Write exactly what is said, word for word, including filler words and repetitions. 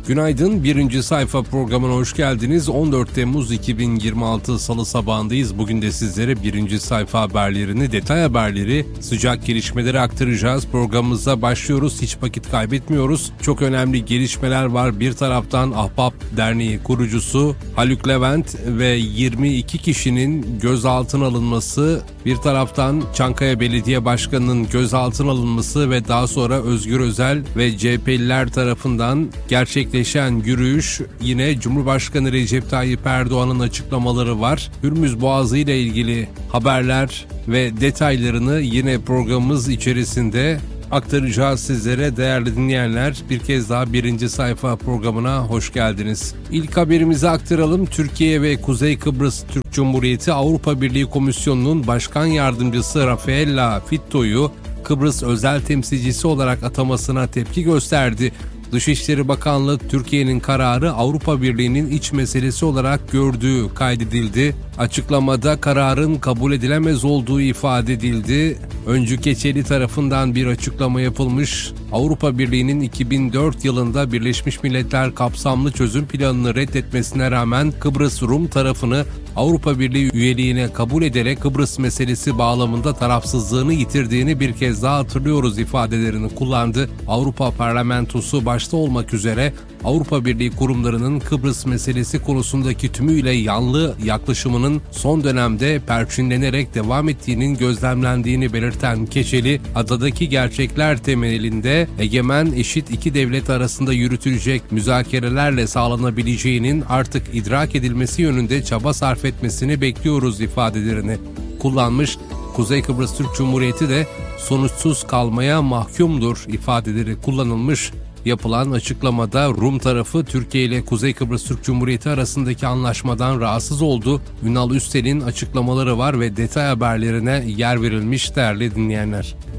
Günaydın, birinci sayfa programına hoş geldiniz. on dört Temmuz iki bin yirmi altı Salı sabahındayız. Bugün de sizlere birinci sayfa haberlerini, detay haberleri, sıcak gelişmeleri aktaracağız. Programımıza başlıyoruz, hiç vakit kaybetmiyoruz. Çok önemli gelişmeler var. Bir taraftan Ahbap Derneği kurucusu Haluk Levent ve yirmi iki kişinin gözaltına alınması, bir taraftan Çankaya Belediye Başkanı'nın gözaltına alınması ve daha sonra Özgür Özel ve C H P'liler tarafından gerçekleşen yürüyüş, yine Cumhurbaşkanı Recep Tayyip Erdoğan'ın açıklamaları var. Hürmüz Boğazı ile ilgili haberler ve detaylarını yine programımız içerisinde aktaracağız sizlere değerli dinleyenler. Bir kez daha birinci sayfa programına hoş geldiniz. İlk haberimizi aktaralım. Türkiye ve Kuzey Kıbrıs Türk Cumhuriyeti Avrupa Birliği Komisyonu'nun Başkan Yardımcısı Raffaella Fitto'yu Kıbrıs özel temsilcisi olarak atamasına tepki gösterdi. Dışişleri Bakanlığı Türkiye'nin kararı Avrupa Birliği'nin iç meselesi olarak gördüğü kaydedildi. Açıklamada kararın kabul edilemez olduğu ifade edildi. Öncü Keçeli tarafından bir açıklama yapılmış. Avrupa Birliği'nin iki bin dört yılında Birleşmiş Milletler kapsamlı çözüm planını reddetmesine rağmen Kıbrıs Rum tarafını Avrupa Birliği üyeliğine kabul ederek Kıbrıs meselesi bağlamında tarafsızlığını yitirdiğini bir kez daha hatırlıyoruz ifadelerini kullandı. Avrupa Parlamentosu başta olmak üzere Avrupa Birliği kurumlarının Kıbrıs meselesi konusundaki tümüyle yanlı yaklaşımının son dönemde perçinlenerek devam ettiğinin gözlemlendiğini belirten Keçeli, adadaki gerçekler temelinde egemen eşit iki devlet arasında yürütülecek müzakerelerle sağlanabileceğinin artık idrak edilmesi yönünde çaba sarf etmesini bekliyoruz ifadelerini kullanmış. Kuzey Kıbrıs Türk Cumhuriyeti de sonuçsuz kalmaya mahkumdur ifadeleri kullanılmış. Yapılan açıklamada Rum tarafı Türkiye ile Kuzey Kıbrıs Türk Cumhuriyeti arasındaki anlaşmadan rahatsız oldu. Ünal Üstel'in açıklamaları var ve detay haberlerine yer verilmiş değerli dinleyenler.